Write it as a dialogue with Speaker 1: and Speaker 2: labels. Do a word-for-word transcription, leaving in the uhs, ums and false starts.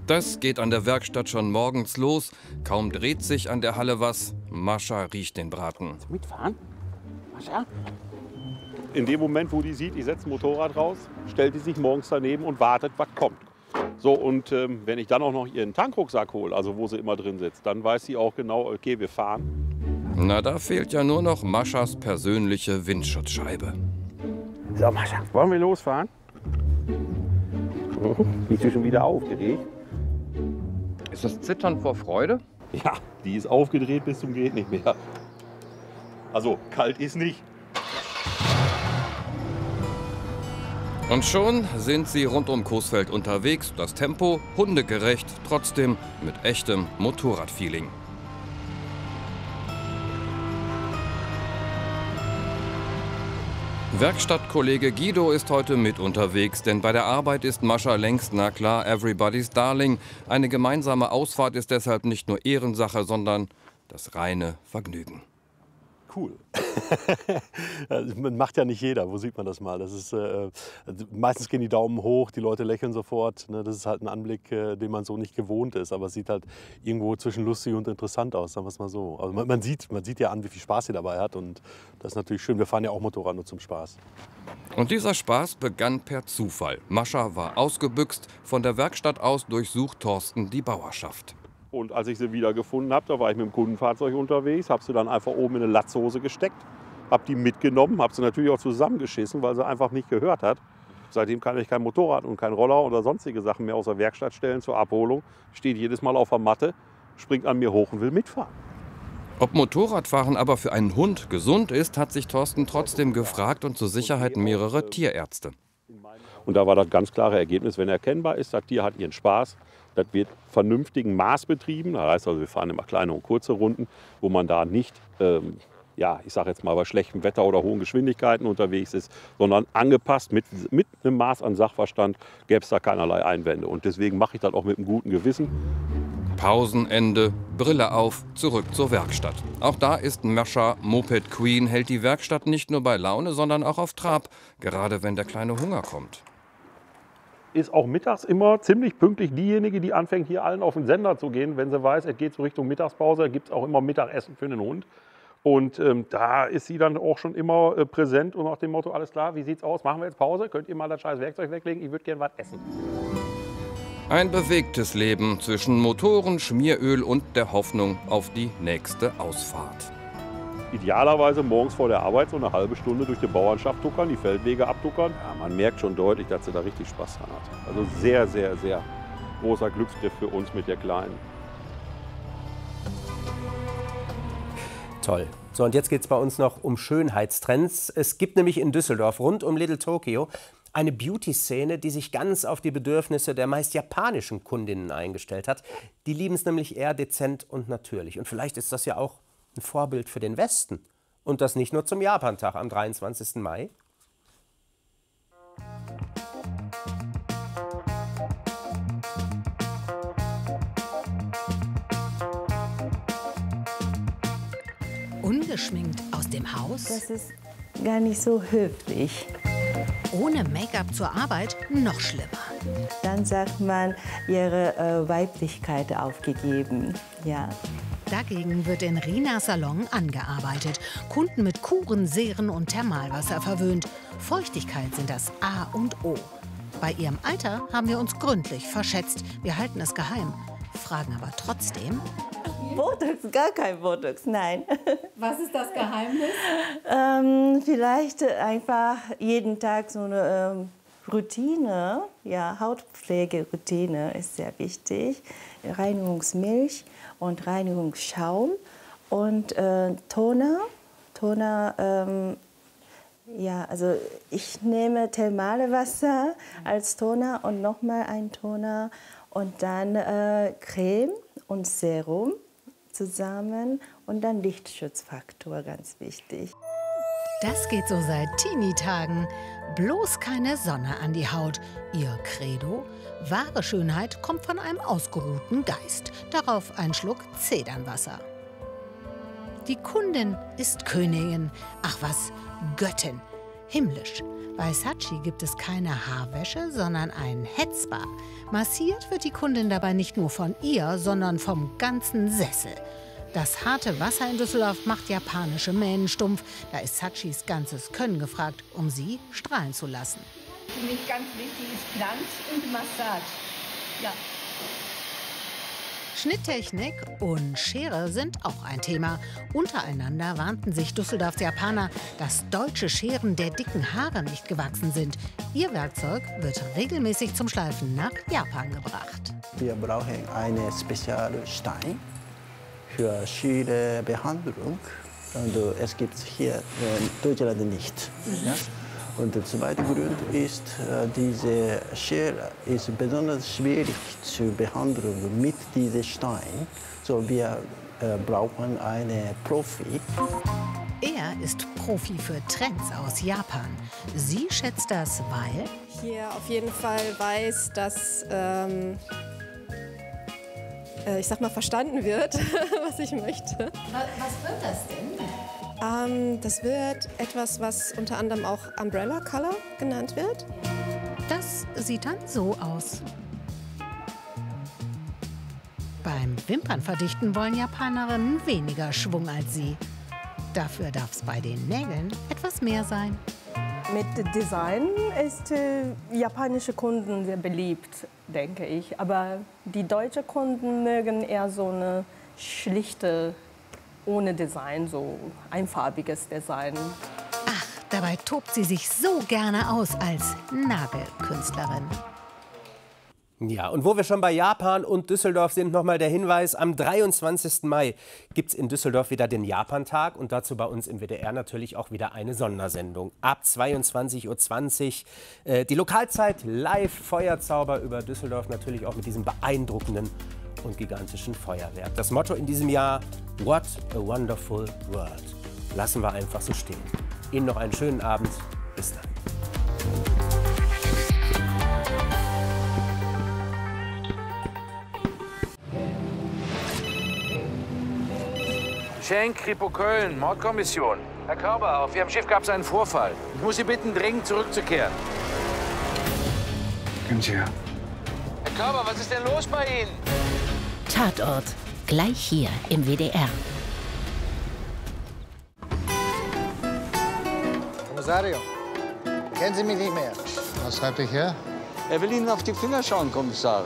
Speaker 1: Das geht an der Werkstatt schon morgens los. Kaum dreht sich an der Halle was. Mascha riecht den Braten.
Speaker 2: Mitfahren? Mascha?
Speaker 3: In dem Moment, wo die sieht, ich setze ein Motorrad raus, stellt die sich morgens daneben und wartet, was kommt. So, und ähm, wenn ich dann auch noch ihren Tankrucksack hole, also wo sie immer drin sitzt, dann weiß sie auch genau, okay, wir fahren.
Speaker 1: Na, da fehlt ja nur noch Maschas persönliche Windschutzscheibe.
Speaker 2: So, Mascha, wollen wir losfahren? Bist du schon wieder aufgeregt?
Speaker 1: Ist das Zittern vor Freude?
Speaker 3: Ja, die ist aufgedreht bis zum geht nicht mehr. Also, kalt ist nicht.
Speaker 1: Und schon sind sie rund um Coesfeld unterwegs. Das Tempo hundegerecht, trotzdem mit echtem Motorradfeeling. Werkstattkollege Guido ist heute mit unterwegs, denn bei der Arbeit ist Mascha längst, na klar, everybody's darling. Eine gemeinsame Ausfahrt ist deshalb nicht nur Ehrensache, sondern das reine Vergnügen.
Speaker 4: Cool. Also, man macht ja nicht jeder, wo sieht man das mal? Das ist, äh, meistens gehen die Daumen hoch, die Leute lächeln sofort. Ne? Das ist halt ein Anblick, äh, den man so nicht gewohnt ist. Aber es sieht halt irgendwo zwischen lustig und interessant aus, sagen wir es mal so. Also man, man, sieht, man sieht ja an, wie viel Spaß sie dabei hat. Und das ist natürlich schön. Wir fahren ja auch Motorrad nur zum Spaß.
Speaker 1: Und dieser Spaß begann per Zufall. Mascha war ausgebüxt. Von der Werkstatt aus durchsucht Thorsten die Bauerschaft.
Speaker 3: Und als ich sie wieder gefunden habe, da war ich mit dem Kundenfahrzeug unterwegs, habe sie dann einfach oben in eine Latzhose gesteckt, habe die mitgenommen, habe sie natürlich auch zusammengeschissen, weil sie einfach nicht gehört hat. Seitdem kann ich kein Motorrad und kein Roller oder sonstige Sachen mehr aus der Werkstatt stellen zur Abholung. Steht jedes Mal auf der Matte, springt an mir hoch und will mitfahren.
Speaker 1: Ob Motorradfahren aber für einen Hund gesund ist, hat sich Thorsten trotzdem gefragt und zur Sicherheit mehrere Tierärzte.
Speaker 3: Und da war das ganz klare Ergebnis, wenn erkennbar ist, das Tier hat ihren Spaß. Das wird vernünftigen Maß betrieben. Das heißt also, wir fahren immer kleine und kurze Runden, wo man da nicht, ähm, ja, ich sage jetzt mal, bei schlechtem Wetter oder hohen Geschwindigkeiten unterwegs ist, sondern angepasst mit, mit einem Maß an Sachverstand gäbe es da keinerlei Einwände. Und deswegen mache ich das auch mit einem guten Gewissen.
Speaker 1: Pausenende, Brille auf, zurück zur Werkstatt. Auch da ist Mascha Moped Queen, hält die Werkstatt nicht nur bei Laune, sondern auch auf Trab, gerade wenn der kleine Hunger kommt.
Speaker 3: Ist auch mittags immer ziemlich pünktlich diejenige, die anfängt, hier allen auf den Sender zu gehen. Wenn sie weiß, es geht so Richtung Mittagspause, gibt es auch immer Mittagessen für den Hund. Und ähm, da ist sie dann auch schon immer äh, präsent und nach dem Motto, alles klar, wie sieht's aus, machen wir jetzt Pause? Könnt ihr mal das scheiß Werkzeug weglegen? Ich würde gerne was essen.
Speaker 1: Ein bewegtes Leben zwischen Motoren, Schmieröl und der Hoffnung auf die nächste Ausfahrt.
Speaker 3: Idealerweise morgens vor der Arbeit so eine halbe Stunde durch die Bauernschaft tuckern, die Feldwege abtuckern. Ja, man merkt schon deutlich, dass sie da richtig Spaß dran hat. Also sehr, sehr, sehr großer Glücksgriff für uns mit der Kleinen.
Speaker 5: Toll. So, und jetzt geht es bei uns noch um Schönheitstrends. Es gibt nämlich in Düsseldorf rund um Little Tokyo eine Beauty-Szene, die sich ganz auf die Bedürfnisse der meist japanischen Kundinnen eingestellt hat. Die lieben es nämlich eher dezent und natürlich. Und vielleicht ist das ja auch ein Vorbild für den Westen. Und das nicht nur zum Japantag am dreiundzwanzigsten Mai.
Speaker 6: Ungeschminkt aus dem Haus?
Speaker 7: Das ist gar nicht so höflich.
Speaker 6: Ohne Make-up zur Arbeit noch schlimmer.
Speaker 7: Dann sagt man, ihre äh, Weiblichkeit aufgegeben. Ja.
Speaker 6: Dagegen wird in Rinas Salon angearbeitet. Kunden mit Kuren, Seren und Thermalwasser verwöhnt. Feuchtigkeit sind das A und O. Bei ihrem Alter haben wir uns gründlich verschätzt. Wir halten es geheim, fragen aber trotzdem.
Speaker 7: Botox, gar kein Botox, nein.
Speaker 6: Was ist das Geheimnis?
Speaker 7: ähm, vielleicht einfach jeden Tag so eine ähm, Routine. Ja, Hautpflegeroutine ist sehr wichtig. Reinigungsmilch und Reinigungsschaum und äh, Toner. Toner, ähm, ja, also ich nehme Thermalwasser als Toner und nochmal ein Toner und dann äh, Creme und Serum zusammen und dann Lichtschutzfaktor, ganz wichtig.
Speaker 6: Das geht so seit Teenie-Tagen. Bloß keine Sonne an die Haut. Ihr Credo? Wahre Schönheit kommt von einem ausgeruhten Geist. Darauf ein Schluck Zedernwasser. Die Kundin ist Königin. Ach was, Göttin. Himmlisch. Bei Sachi gibt es keine Haarwäsche, sondern ein Headspa. Massiert wird die Kundin dabei nicht nur von ihr, sondern vom ganzen Sessel. Das harte Wasser in Düsseldorf macht japanische Mähnen stumpf. Da ist Sachis ganzes Können gefragt, um sie strahlen zu lassen.
Speaker 8: Für mich ganz wichtig ist Glanz und Massage. Ja.
Speaker 6: Schnitttechnik und Schere sind auch ein Thema. Untereinander warnten sich Düsseldorfs Japaner, dass deutsche Scheren der dicken Haare nicht gewachsen sind. Ihr Werkzeug wird regelmäßig zum Schleifen nach Japan gebracht.
Speaker 9: Wir brauchen einen speziellen Stein für Scherenbehandlung. Und es gibt hier in Deutschland nicht. Mhm. Ja? Und der zweite Grund ist, diese Schere ist besonders schwierig zu behandeln mit diesem Stein. So, wir äh, brauchen einen Profi.
Speaker 6: Er ist Profi für Trends aus Japan. Sie schätzt das, weil
Speaker 10: hier auf jeden Fall weiß, dass ähm, äh, ich sag mal verstanden wird, was ich möchte.
Speaker 6: Was wird das denn?
Speaker 10: Ähm, das wird etwas, was unter anderem auch Umbrella Color genannt wird.
Speaker 6: Das sieht dann so aus. Beim Wimpernverdichten wollen Japanerinnen weniger Schwung als sie. Dafür darf es bei den Nägeln etwas mehr sein.
Speaker 11: Mit Design ist äh, japanische Kunden sehr beliebt, denke ich. Aber die deutschen Kunden mögen eher so eine schlichte, ohne Design, so einfarbiges Design.
Speaker 6: Ach, dabei tobt sie sich so gerne aus als Nagelkünstlerin.
Speaker 5: Ja, und wo wir schon bei Japan und Düsseldorf sind, nochmal der Hinweis, am dreiundzwanzigsten Mai gibt es in Düsseldorf wieder den Japantag und dazu bei uns im W D R natürlich auch wieder eine Sondersendung. Ab zweiundzwanzig Uhr zwanzig äh, die Lokalzeit live Feuerzauber über Düsseldorf, natürlich auch mit diesem beeindruckenden und gigantischen Feuerwerk. Das Motto in diesem Jahr, What a Wonderful World. Lassen wir einfach so stehen. Ihnen noch einen schönen Abend. Bis dann.
Speaker 12: Schenk, Kripo Köln, Mordkommission. Herr Körber, auf Ihrem Schiff gab es einen Vorfall. Ich muss Sie bitten, dringend zurückzukehren.
Speaker 2: Kommen Sie her.
Speaker 12: Herr Körber, was ist denn los bei Ihnen?
Speaker 13: Tatort, gleich hier im W D R.
Speaker 14: Kommissario, kennen Sie mich nicht mehr?
Speaker 15: Was habe ich her?
Speaker 14: Er will Ihnen auf die Finger schauen, Kommissar.